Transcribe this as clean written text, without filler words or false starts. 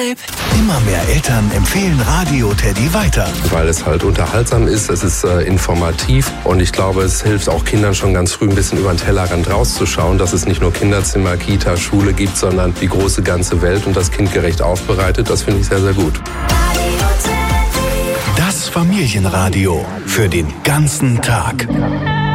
Immer mehr Eltern empfehlen Radio Teddy weiter. Weil es halt unterhaltsam ist, es ist informativ und ich glaube, es hilft auch Kindern schon ganz früh ein bisschen über den Tellerrand rauszuschauen, dass es nicht nur Kinderzimmer, Kita, Schule gibt, sondern die große ganze Welt und das kindgerecht aufbereitet. Das finde ich sehr, sehr gut. Das Familienradio für den ganzen Tag.